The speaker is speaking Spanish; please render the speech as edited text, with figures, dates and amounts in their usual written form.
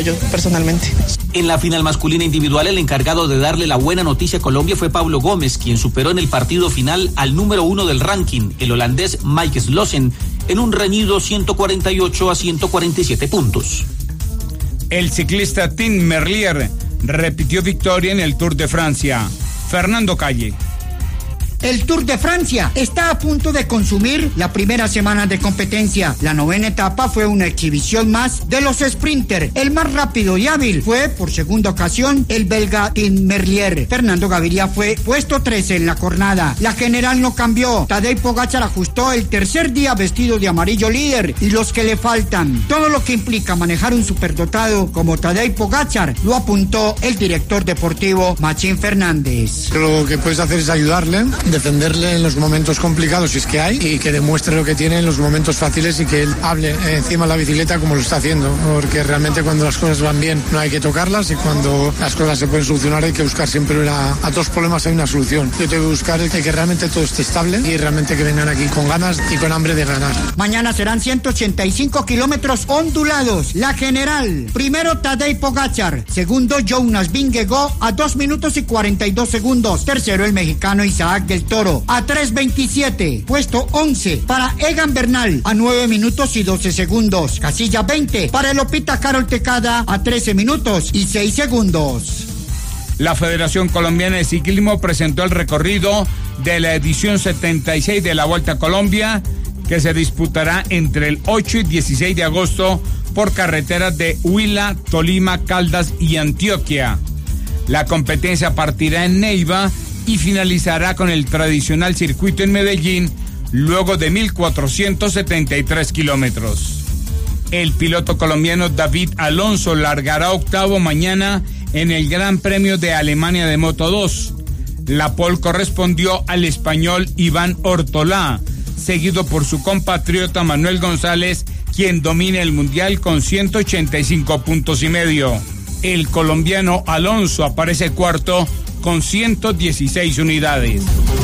yo personalmente. En la final masculina individual, el encargado de darle la buena noticia a Colombia fue Pablo Gómez, quien superó en el partido final al número 1 del ranking, el holandés Mike Slossen, en un reñido 148-147 puntos. El ciclista Tim Merlier repitió victoria en el Tour de Francia. Fernando Calle. El Tour de Francia está a punto de consumir la primera semana de competencia. La 9ª etapa fue una exhibición más de los sprinters. El más rápido y hábil fue, por segunda ocasión, el belga Tim Merlier. Fernando Gaviria fue puesto 13 en la jornada. La general no cambió. Tadej Pogačar ajustó el tercer día vestido de amarillo líder y los que le faltan. Todo lo que implica manejar un superdotado como Tadej Pogačar lo apuntó el director deportivo Machín Fernández. Lo que puedes hacer es ayudarle, defenderle en los momentos complicados si es que hay, y que demuestre lo que tiene en los momentos fáciles y que él hable encima de la bicicleta como lo está haciendo, porque realmente cuando las cosas van bien no hay que tocarlas, y cuando las cosas se pueden solucionar hay que buscar siempre a todos los problemas hay una solución. Yo tengo que buscar que realmente todo esté estable y realmente que vengan aquí con ganas y con hambre de ganar. Mañana serán 185 kilómetros ondulados. La general, primero Tadej Pogačar, segundo Jonas Vingegaard a 2 minutos y 42 segundos, tercero el mexicano Isaac del Toro a 3:27, puesto 11 para Egan Bernal a 9 minutos y 12 segundos, casilla 20 para el Opita Carol Tecada a 13 minutos y 6 segundos. La Federación Colombiana de Ciclismo presentó el recorrido de la edición 76 de la Vuelta a Colombia, que se disputará entre el 8 y 16 de agosto por carreteras de Huila, Tolima, Caldas y Antioquia. La competencia partirá en Neiva y finalizará con el tradicional circuito en Medellín, luego de 1.473 kilómetros. El piloto colombiano David Alonso largará octavo mañana en el Gran Premio de Alemania de Moto 2. La pole correspondió al español Iván Ortolá, seguido por su compatriota Manuel González, quien domina el mundial con 185 puntos y medio. El colombiano Alonso aparece cuarto con 116 unidades.